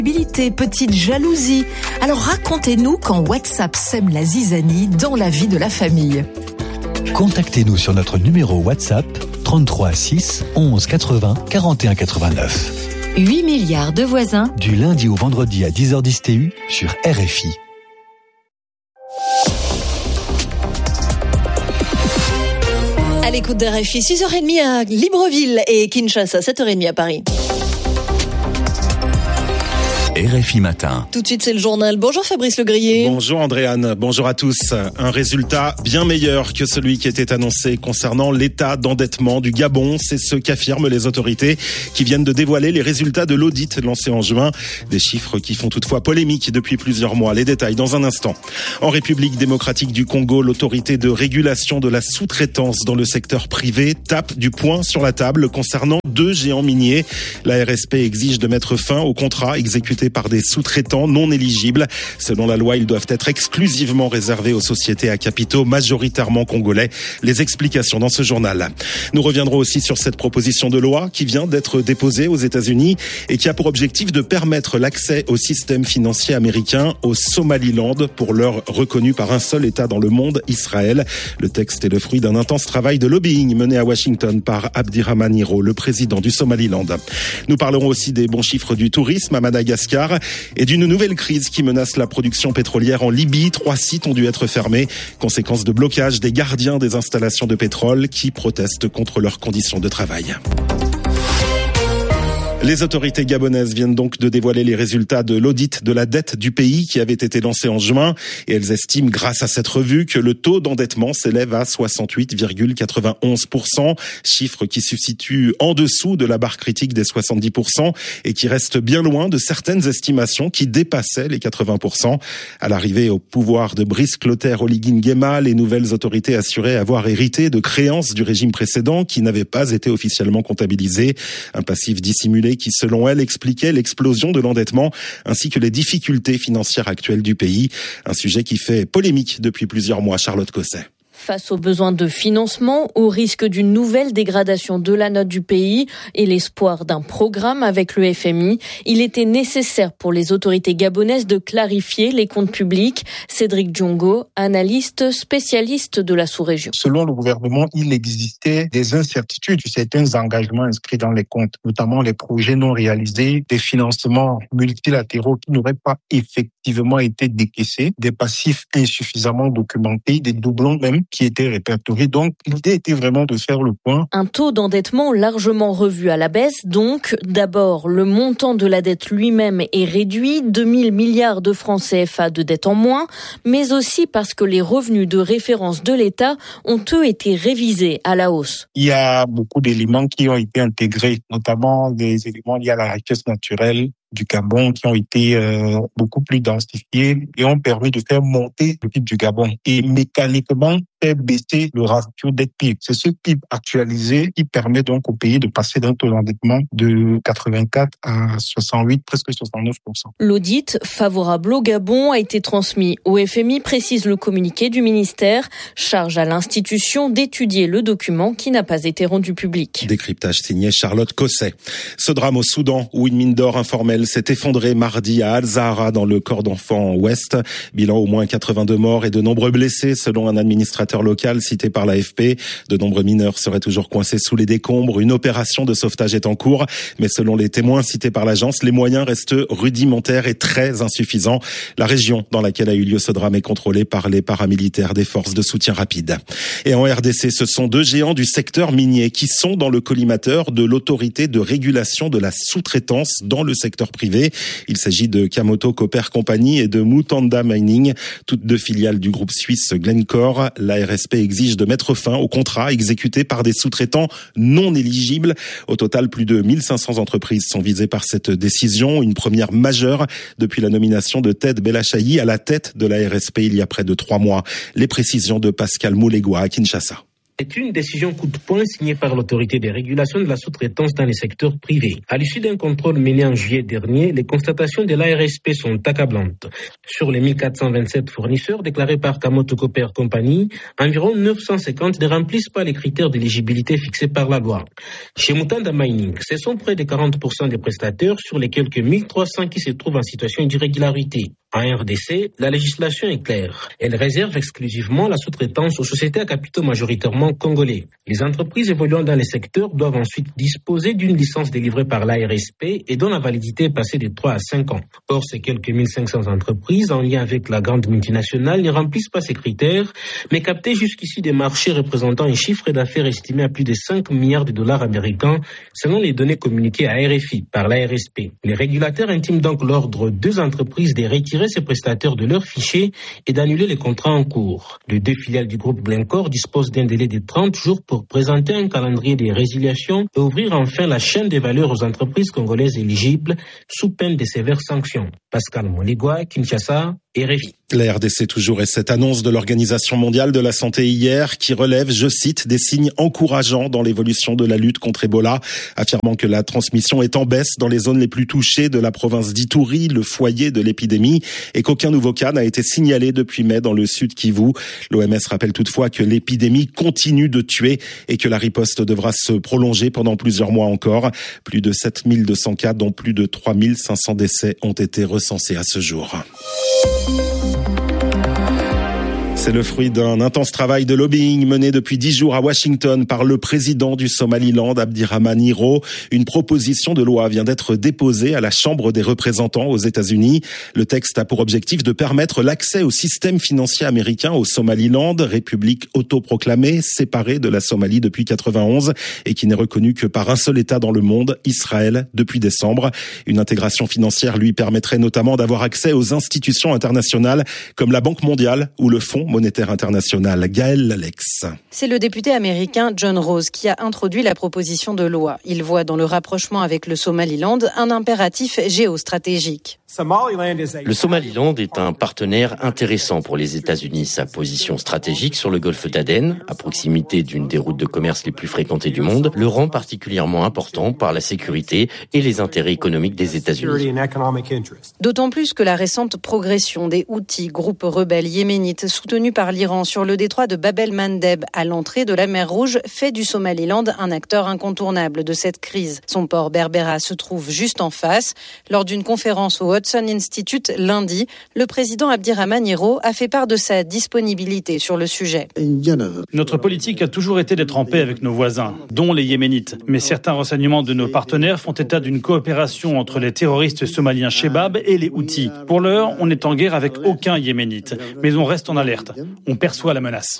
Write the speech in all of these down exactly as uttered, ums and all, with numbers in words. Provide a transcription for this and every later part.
Petite jalousie. Alors racontez-nous quand WhatsApp sème la zizanie dans la vie de la famille. Contactez-nous sur notre numéro WhatsApp trente-trois six onze quatre-vingts quarante et un quatre-vingt-neuf. huit milliards de voisins. Du lundi au vendredi à dix heures dix T U sur R F I. À l'écoute d'R F I, six heures trente à Libreville et Kinshasa, sept heures trente à Paris. R F I Matin. Tout de suite, c'est le journal. Bonjour Fabrice Legrier. Bonjour Andréane, bonjour à tous. Un résultat bien meilleur que celui qui était annoncé concernant l'état d'endettement du Gabon. C'est ce qu'affirment les autorités qui viennent de dévoiler les résultats de l'audit lancé en juin. Des chiffres qui font toutefois polémique depuis plusieurs mois. Les détails dans un instant. En République démocratique du Congo, l'autorité de régulation de la sous-traitance dans le secteur privé tape du poing sur la table concernant deux géants miniers. La R S P exige de mettre fin au contrat exécuté par des sous-traitants non éligibles. Selon la loi, ils doivent être exclusivement réservés aux sociétés à capitaux majoritairement congolais. Les explications dans ce journal. Nous reviendrons aussi sur cette proposition de loi qui vient d'être déposée aux États-Unis et qui a pour objectif de permettre l'accès au système financier américain au Somaliland, pour l'heure reconnu par un seul État dans le monde, Israël. Le texte est le fruit d'un intense travail de lobbying mené à Washington par Abdirahman Hiro, le président du Somaliland. Nous parlerons aussi des bons chiffres du tourisme à Madagascar et d'une nouvelle crise qui menace la production pétrolière en Libye. Trois sites ont dû être fermés, conséquence de blocage des gardiens des installations de pétrole qui protestent contre leurs conditions de travail. Les autorités gabonaises viennent donc de dévoiler les résultats de l'audit de la dette du pays qui avait été lancé en juin, et elles estiment grâce à cette revue que le taux d'endettement s'élève à soixante-huit virgule quatre-vingt-onze pour cent, chiffre qui se situe en dessous de la barre critique des soixante-dix pour cent et qui reste bien loin de certaines estimations qui dépassaient les quatre-vingts pour cent. À l'arrivée au pouvoir de Brice Clotaire Oligui Nguema, les nouvelles autorités assuraient avoir hérité de créances du régime précédent qui n'avaient pas été officiellement comptabilisées, un passif dissimulé qui, selon elle, expliquait l'explosion de l'endettement ainsi que les difficultés financières actuelles du pays. Un sujet qui fait polémique depuis plusieurs mois. Charlotte Cosset. Face aux besoins de financement, au risque d'une nouvelle dégradation de la note du pays et l'espoir d'un programme avec le F M I, il était nécessaire pour les autorités gabonaises de clarifier les comptes publics. Cédric Diongo, analyste spécialiste de la sous-région. Selon le gouvernement, il existait des incertitudes sur certains engagements inscrits dans les comptes, notamment les projets non réalisés, des financements multilatéraux qui n'auraient pas effectivement été décaissés, des passifs insuffisamment documentés, des doublons même qui étaient répertoriés. Donc, l'idée était vraiment de faire le point. Un taux d'endettement largement revu à la baisse. Donc, d'abord, le montant de la dette lui-même est réduit, deux mille milliards de francs C F A de dette en moins, mais aussi parce que les revenus de référence de l'État ont, eux, été révisés à la hausse. Il y a beaucoup d'éléments qui ont été intégrés, notamment des éléments liés à la richesse naturelle du Gabon qui ont été euh, beaucoup plus densifiés et ont permis de faire monter le P I B du Gabon et mécaniquement faire baisser le ratio dette-P I B. C'est ce P I B actualisé qui permet donc au pays de passer d'un taux d'endettement de quatre-vingt-quatre à soixante-huit, presque soixante-neuf pour cent. L'audit favorable au Gabon a été transmis au F M I, précise le communiqué du ministère. Charge à l'institution d'étudier le document qui n'a pas été rendu public. Décryptage signé Charlotte Cosset. Ce drame au Soudan où une mine d'or informelle s'est effondrée mardi à Al-Zahra dans le corps d'enfant ouest. Bilan au moins quatre-vingt-deux morts et de nombreux blessés selon un administrateur local cité par l'A F P. De nombreux mineurs seraient toujours coincés sous les décombres. Une opération de sauvetage est en cours, mais selon les témoins cités par l'agence, les moyens restent rudimentaires et très insuffisants. La région dans laquelle a eu lieu ce drame est contrôlée par les paramilitaires des forces de soutien rapide. Et en R D C, ce sont deux géants du secteur minier qui sont dans le collimateur de l'autorité de régulation de la sous-traitance dans le secteur privé. Il s'agit de Kamoto Copper Company et de Mutanda Mining, toutes deux filiales du groupe suisse Glencore. La R S P exige de mettre fin aux contrats exécutés par des sous-traitants non éligibles. Au total, plus de mille cinq cents entreprises sont visées par cette décision, une première majeure depuis la nomination de Ted Belachayi à la tête de la R S P il y a près de trois mois. Les précisions de Pascal Moulegua à Kinshasa. C'est une décision coup de poing signée par l'autorité des régulations de la sous-traitance dans les secteurs privés. À l'issue d'un contrôle mené en juillet dernier, les constatations de l'A R S P sont accablantes. Sur les mille quatre cent vingt-sept fournisseurs déclarés par Kamoto Copper Company, environ neuf cent cinquante ne remplissent pas les critères d'éligibilité fixés par la loi. Chez Mutanda Mining, ce sont près de quarante pour cent des prestataires sur les quelques mille trois cents qui se trouvent en situation d'irrégularité. En R D C, la législation est claire. Elle réserve exclusivement la sous-traitance aux sociétés à capitaux majoritairement congolais. Les entreprises évoluant dans les secteurs doivent ensuite disposer d'une licence délivrée par l'A R S P et dont la validité est passée de trois à cinq ans. Or, ces quelques mille cinq cents entreprises en lien avec la grande multinationale ne remplissent pas ces critères, mais captaient jusqu'ici des marchés représentant un chiffre d'affaires estimé à plus de cinq milliards de dollars américains, selon les données communiquées à R F I par l'A R S P. Les régulateurs intiment donc l'ordre aux deux entreprises de retirer ces prestataires de leurs fichiers et d'annuler les contrats en cours. Les deux filiales du groupe Glencore disposent d'un délai de trente jours pour présenter un calendrier des résiliations et ouvrir enfin la chaîne des valeurs aux entreprises congolaises éligibles sous peine de sévères sanctions. Pascal Moligua, Kinshasa, R F I. La R D C toujours, et cette annonce de l'Organisation mondiale de la santé hier qui relève, je cite, des signes encourageants dans l'évolution de la lutte contre Ebola, affirmant que la transmission est en baisse dans les zones les plus touchées de la province d'Ituri, le foyer de l'épidémie, et qu'aucun nouveau cas n'a été signalé depuis mai dans le sud Kivu. L'O M S rappelle toutefois que l'épidémie continue de tuer et que la riposte devra se prolonger pendant plusieurs mois encore. Plus de sept mille deux cents cas, dont plus de trois mille cinq cents décès ont été recensés à ce jour. C'est le fruit d'un intense travail de lobbying mené depuis dix jours à Washington par le président du Somaliland, Abdirahman Hiro. Une proposition de loi vient d'être déposée à la Chambre des représentants aux États-Unis. Le texte a pour objectif de permettre l'accès au système financier américain au Somaliland, république autoproclamée, séparée de la Somalie depuis quatre-vingt-onze et qui n'est reconnue que par un seul État dans le monde, Israël, depuis décembre. Une intégration financière lui permettrait notamment d'avoir accès aux institutions internationales comme la Banque mondiale ou le Fonds monétaire international. Gaël Lalex. C'est le député américain John Rose qui a introduit la proposition de loi. Il voit dans le rapprochement avec le Somaliland un impératif géostratégique. Le Somaliland est un partenaire intéressant pour les États-Unis. Sa position stratégique sur le golfe d'Aden, à proximité d'une des routes de commerce les plus fréquentées du monde, le rend particulièrement important par la sécurité et les intérêts économiques des États-Unis. D'autant plus que la récente progression des Houthis, groupe rebelle yéménite soutenu par l'Iran sur le détroit de Bab el-Mandeb à l'entrée de la mer Rouge, fait du Somaliland un acteur incontournable de cette crise. Son port Berbera se trouve juste en face. Lors d'une conférence au Hudson Institute lundi, le président Abdirahman Hiro a fait part de sa disponibilité sur le sujet. Notre politique a toujours été d'être en paix avec nos voisins, dont les Yéménites. Mais certains renseignements de nos partenaires font état d'une coopération entre les terroristes somaliens Shebab et les Houthis. Pour l'heure, on n'est en guerre avec aucun Yéménite, mais on reste en alerte. On perçoit la menace.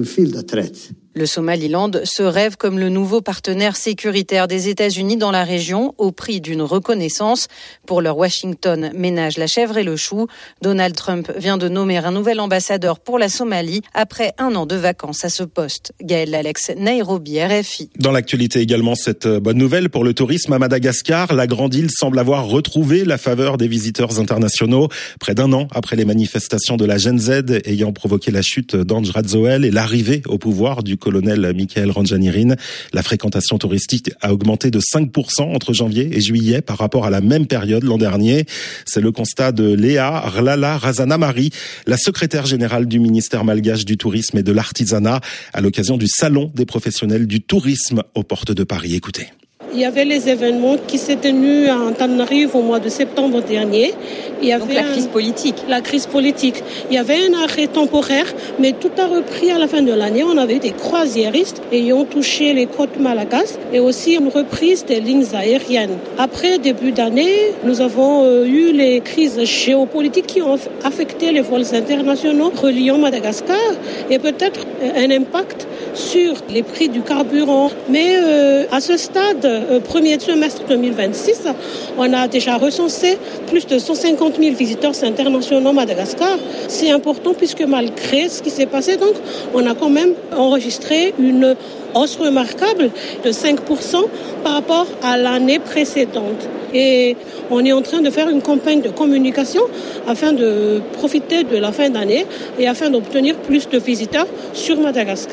Le Somaliland se rêve comme le nouveau partenaire sécuritaire des États-Unis dans la région, au prix d'une reconnaissance. Pour leur Washington ménage la chèvre et le chou. Donald Trump vient de nommer un nouvel ambassadeur pour la Somalie après un an de vacances à ce poste. Gaël Lalex, Nairobi, R F I. Dans l'actualité également, cette bonne nouvelle pour le tourisme à Madagascar. La grande île semble avoir retrouvé la faveur des visiteurs internationaux. Près d'un an après les manifestations de la Gen Z ayant provoqué la chute d'Ange Radzoel et l'arrivée au pouvoir du colonel Michael Ranjanirin, la fréquentation touristique a augmenté de cinq pour cent entre janvier et juillet par rapport à la même période l'an dernier. C'est le constat de Léa Rlala Razanamari, la secrétaire générale du ministère malgache du tourisme et de l'artisanat, à l'occasion du salon des professionnels du tourisme aux portes de Paris. Écoutez. Il y avait les événements qui s'étaient tenus à Antananarivo au mois de septembre dernier. Il y avait Donc la crise un, politique. La crise politique. Il y avait un arrêt temporaire, mais tout a repris à la fin de l'année. On avait eu des croisiéristes ayant touché les côtes malagasy et aussi une reprise des lignes aériennes. Après début d'année, nous avons euh, eu les crises géopolitiques qui ont affecté les vols internationaux reliant Madagascar et peut-être un impact sur les prix du carburant. Mais euh, à ce stade, euh, premier semestre deux mille vingt-six, on a déjà recensé plus de cent cinquante mille visiteurs internationaux à Madagascar. C'est important puisque malgré ce qui s'est passé, donc, on a quand même enregistré une hausse remarquable de cinq pour cent par rapport à l'année précédente. Et on est en train de faire une campagne de communication afin de profiter de la fin d'année et afin d'obtenir plus de visiteurs sur Madagascar.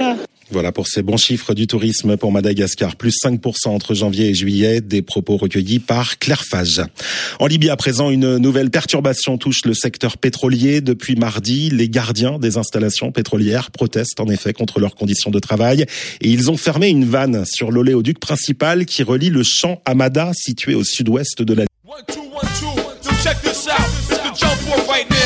Voilà pour ces bons chiffres du tourisme pour Madagascar, plus cinq pour cent entre janvier et juillet, des propos recueillis par Claire Fage. En Libye à présent, une nouvelle perturbation touche le secteur pétrolier. Depuis mardi, les gardiens des installations pétrolières protestent en effet contre leurs conditions de travail et ils ont fermé une vanne sur l'oléoduc principal qui relie le champ Hamada situé au sud-ouest de la Libye.